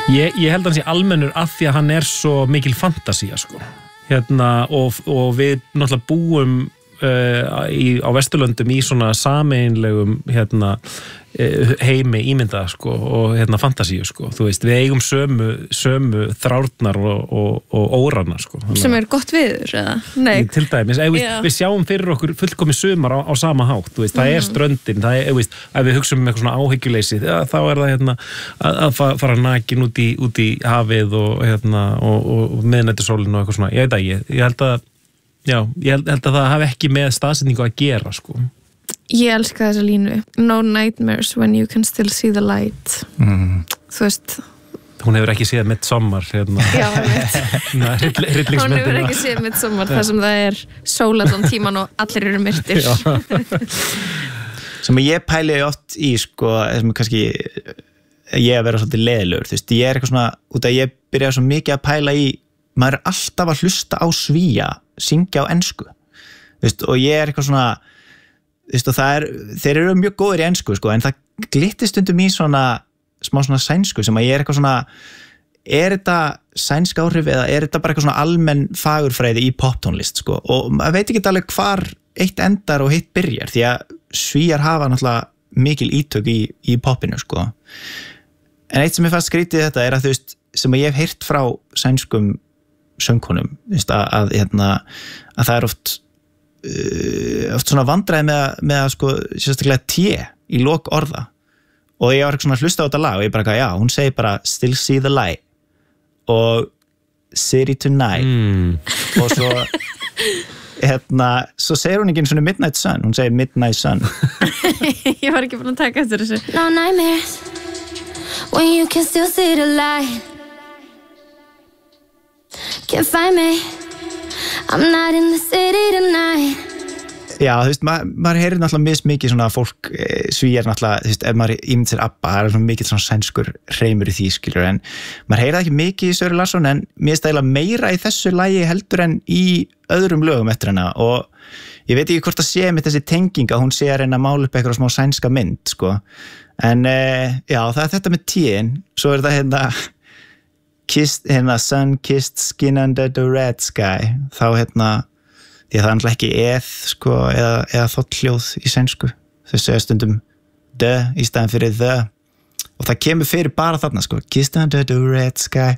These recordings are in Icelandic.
Ég held að hann sé almennur af því að hann svo mikil fantasía sko. Og við náttúrulega búum á Vesturlöndum í svona sameiginlegum heimi ímynda sko, og fantasíu sko. Þú veist, við eigum sömu þrárnar og óranar sko. Sem gott viður, eða? Nei. Til dæmis, við sjáum fyrir okkur fullkomið sumar á sama hátt, þú veist, það ströndin, það veist, ef við hugsum eitthvað svona áhyggjuleysi, þá það að fara nakin út í hafið og miðnættisólinu og eitthvað svona, ég veit ekki, ég held að það hafi ekki með staðsetningu að gera sko. Ég elska þessa línu. No nightmares when you can still see the light. Þú veist. Hún hefur ekki séð Midsommar Já, hryllingsmyndina. Hún hefur ekki séð Midsommar þar sem það sól allan tíman og allir eru myrtir. Sem ég pæli oft í sko, sem kannski ég að vera svolítið leiðilegur, þú veist, ég eitthvað svona, út að ég byrjaði svo mikið að pæla í, maður alltaf að hlusta á Svía, syngja á ensku, þú veist, og ég eitthvað svona, þú veist, og þeir eru mjög góðir í ensku, sko, en það glittist stundum í svona, smá svona sænsku sem að ég eitthvað svona, þetta sænsk áhrif eða þetta bara eitthvað svona almenn fagurfræði í poptónlist, sko, og maður veit ekki alveg hvar eitt endar og hitt byrjar, því að Svíar hafa náttúrulega mikil ítök í popinu, sko, en eitt sem ég fannst skrítið þetta að þú veist, sem að ég hef heyrt frá sænskum söngkonum, þú veist, að það oft svona vandræði með að sko sérstaklega í lok orða og ég var ekki svona að hlusta á þetta lag og ég bara, já, hún segir bara still see the light og city tonight og svo svo segir hún ekki svona midnight sun, hún segir midnight sun. Ég var ekki búin að taka eftir þessu. No nightmares when you can still see the light, can't find me, I'm not in the city tonight. Já, þú veist, maður heyrir náttúrulega mikið svona fólk, Svíar náttúrulega, þú veist, ef maður ímynd sér ABBA, það svona mikið svona sænskur hreimur í því, skilur, en maður heyrir það ekki mikið í Söru Larsson, en mér finnst eiginlega meira í þessu lagi heldur en í öðrum lögum eftir hana, og ég veit ekki hvort að sé með þessi tenging að hún sé að reyna að mála upp eitthvað smá sænska mynd, sko, en já, það þetta með tíin, svo þetta kissed, sun-kissed skin under the red sky, þá því að það er ekki sko, eða þótthljóð í sænsku, þau segja stundum the í staðin fyrir the og það kemur fyrir bara þarna sko, kissed under the red sky.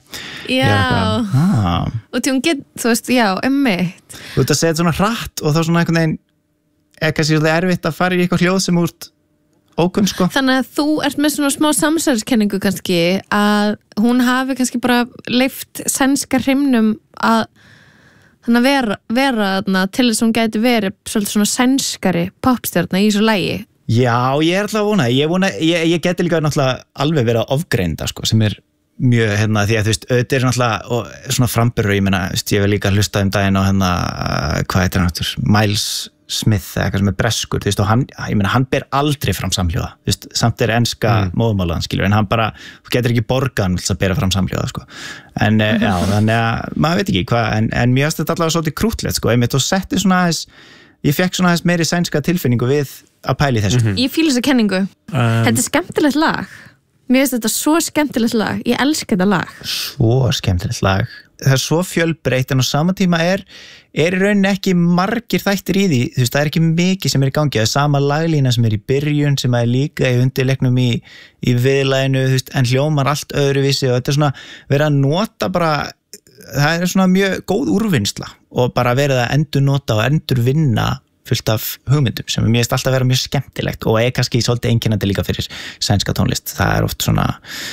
Já, og því hún þú veist, já, emmitt þú veist að segja þetta svona hratt og þá svona einhvern veginn kannski svolítið erfitt að fara í eitthvað hljóð sem úrt ókunn sko. Þannig að þú ert með svona smá samsæriskenningu kannski að hún hafi kannski bara leyft sænska hreimnum að þannig að vera þarna til þess að hún gæti verið svolítið svona sænskari popstjarna í þessu lagi. Já, ég alltaf að vona, ég geti líka náttúrulega alveg verið að ofgreinda sko, sem mjög því að þú veist, auðvitað náttúrulega og svona framburður, ég meina, ég vil líka hlusta daginn á hvað heitir hann aftur, Miles Smith eða eitthvað sem breskur, þú veist, og hann ber aldrei fram samhljóða, þú veist, samt enska móðumálaðan, skilur, en hann bara, þú getur ekki borgað til að bera fram samhljóða, sko, en já, þannig að maður veit ekki hvað, en mér finnst þetta allavega svolítið krútlegt, sko, einmitt, og setti svona aðeins, ég fekk svona aðeins meiri sænska tilfinningu við að pæli þessu. Ég fíla þessa kenningu, þetta skemmtilegt lag, mér finnst þetta svo skemmtilegt lag, ég elska þetta lag. Svo skemmtilegt lag. Það svo fjölbreytt en á sama tíma í rauninni ekki margir þættir í því, þú veist, það ekki mikið sem í gangi, það sama laglína sem í byrjun sem líka í undirleiknum í viðlaginu, þú veist, en hljómar allt öðruvísi og þetta svona verið að nota bara, það svona mjög góð úrvinnsla og bara verið að endurnota og endurvinna fullt af hugmyndum sem mér finnst alltaf að vera mjög skemmtilegt og kannski svolítið einkennandi líka fyrir sænska tónlist, það oft svona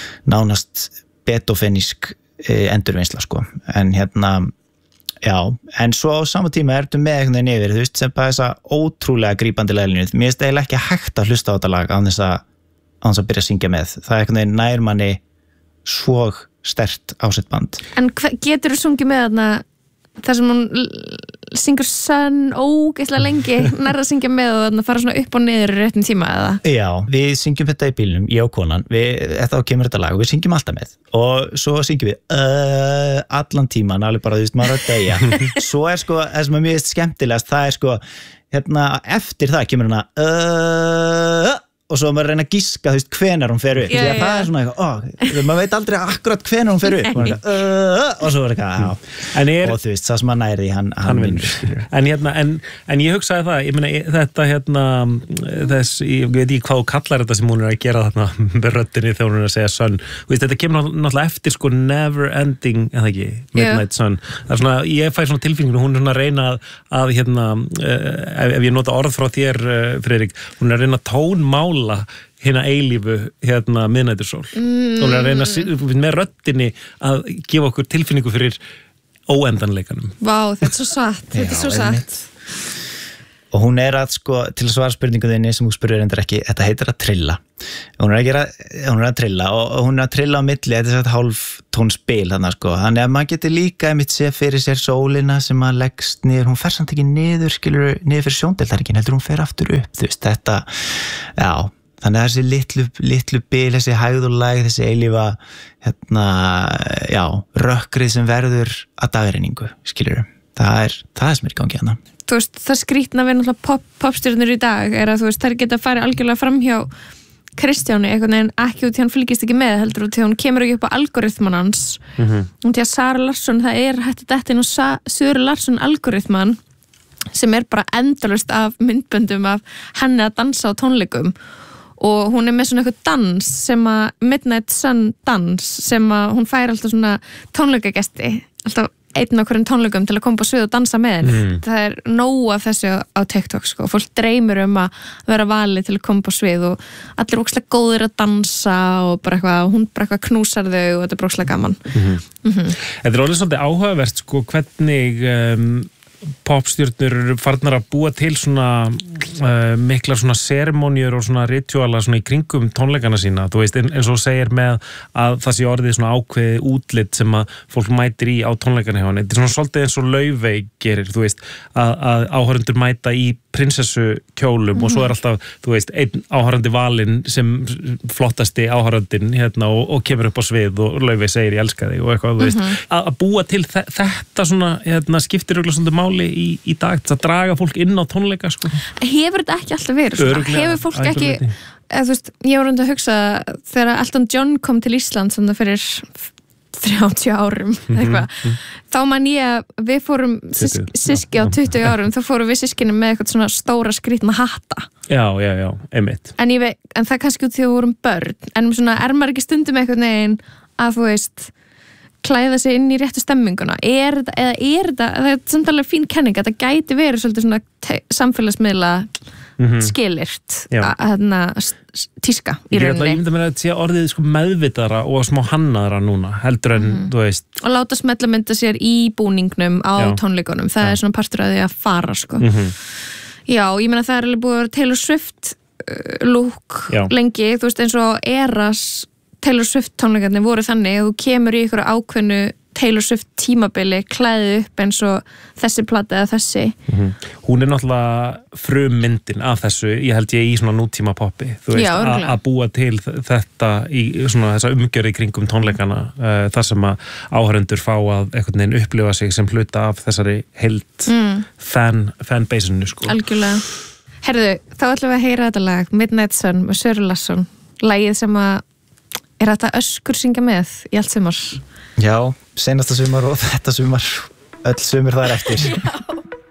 nánast beethovenísk endurvinnsla sko, en já, en svo á sama tíma ertu með einhvern veginn yfir, þú veist, sem bara þessa ótrúlega grípandi laglínu, mér finnst eiginlega ekki hægt að hlusta á þetta lag án þess að byrja að syngja með, það einhvern veginn nær manni svo sterkt á sitt band. En getur þú sungið með þarna þar sem hún syngur Sun ógeðslega lengi nær að syngja með og þarna fara svona upp og niður í réttum tíma eða? Já, við syngjum þetta í bílnum, ég og konan, þetta kemur þetta lag og við syngjum alltaf með og svo syngjum við allan tíman, alveg bara, þú veist, maður að deyja. Svo sko, það sem er mjög skemmtilegast, það sko, eftir það kemur hana og svo maður reyna að giska, þú veist, hvenær hún fer upp því að það svona eitthvað, maður veit aldrei akkurat hvenær hún fer upp og svo er eitthvað, og þú veist, það sem að næri hann vinnur. En ég hugsaði það, ég meina þetta þess, ég veit ekki hvað þú kallar þetta sem hún að gera þarna með röddinni þegar hún að segja Sun, veist, þetta kemur náttúrulega eftir sko never ending, en það ekki, Midnight Sun, það er svona, ég fæ svona tilfinningu, hún er svona að reyna að ef ég nota orð frá þér, Friðrik, hún er að reyna að tónmála hérna eilífu miðnætursól. Hún er að reyna með röddinni að gefa okkur tilfinningu fyrir óendanleikanum. Vá, þetta er svo satt, þetta er svo satt. Og hún er að sko, til að svara spurningu þinni sem þú spurður endur ekki, þetta heitir að trilla. Hún er að trilla og hún er að trilla á milli, þetta er svona hálf tónspil þannig sko, þannig að maður getur líka einmitt sé fyrir sér sólina sem að leggst niður, hún fer samt ekki niður, skilur, niður fyrir sjóndeldarikinn, heldur hún fer aftur upp, þú veist, þetta, já, þannig að þessi litlu bil, þessi hægð og lægð, þessi eilífa, já, rökkrið sem verður að dagrenningu, skilur, það er sem er í gangi hérna. Þú veist, það skrýtna við náttúrulega popstjörnur í dag er að þú veist, þær geta að fara algjörlega framhjá Kristjáni, einhvern veginn ekki út í hann fylgist ekki með, heldur út í hann kemur ekki upp á algoritman hans og því að Sara Larsson, það er hætti þetta inn á Söru Larsson algoritman sem er bara endalaust af myndböndum af henni að dansa á tónleikum og hún er með svona eitthvað dans sem að Midnight Sun dans sem að hún fær alltaf svona tónleikagesti, alltaf einn á hverjum tónleikum til að koma á svið og dansa með henni. Það er nóg af þessu á TikTok sko. Fólk dreymir að vera valið til að koma á svið og allir ógeðslega góðir að dansa og bara eitthvað, hún bara eitthvað knúsar þau og þetta er ógeðslega gaman. Þetta er alveg svolítið áhugavert sko, hvernig popstjörnur eru farnar að búa til svona miklar svona seremóniur og svona rituala svona í kringum tónleikana sína, þú veist, eins og segir með að það sé orðið svona ákveðið útlit sem að fólk mætir í á tónleikana hjá henni, þetta er svona svolítið eins og Laufey gerir, þú veist, að áhorfendur mæta í prinsessu kjólum og svo er alltaf, þú veist, einn áhorfandi valinn sem flottasti áhorfandinn og kemur upp á svið og Laufey segir ég elska þig og eitthvað, þú veist, að búa til þetta svona skiptir örugglega svona máli í dag, að draga fólk inn á tónleika sko. Hefur þetta ekki alltaf verið svona? Hefur fólk ekki, þú veist, ég var að hugsa þegar Elton John kom til Ísland svona fyrir 30 árum eitthvað, þá man ég að við fórum síski á 20 árum, þá fórum við sískinu með eitthvað svona stóra skrýtna hatta. Já, einmitt. En það er kannski út því að við vorum börn, en svona er maður ekki stundum eitthvað neginn að þú veist klæða sig inn í réttu stemminguna er þetta, það er samt alveg fín kenning að það gæti verið svolítið svona samfélagsmiðla skilyrt tíska í rauninni. Ég myndi mér að sé orðið sko meðvitara og smá hannaðara núna heldur en, þú veist. Og láta smella mynda sér í búningnum á tónleikunum, það er svona partur af því að fara sko. Já, ég meina það er alveg búið að vera Taylor Swift look lengi, þú veist, eins og Eras Taylor Swift tónleikarnir voru þannig að þú kemur í ykkur ákveðnu Taylor Swift tímabili, klæði upp eins og þessi plata eða þessi. Hún er náttúrulega frummyndin af þessu, ég held ég í svona nútíma poppi, þú veist, að búa til þetta í svona þessa umgjörði kringum tónleikana, þar sem að áhörundur fá að einhvern veginn upplifa sig sem hluta af þessari heild fanbaseinu sko. Algjörlega. Herðu, þá ætlum við að heyra þetta lag, Midnight Sun með Söru Larsson, lagið sem að er þetta öskur syngja með í allt sumar? Já, seinasta sumar og þetta sumar, öll sumur það er eftir.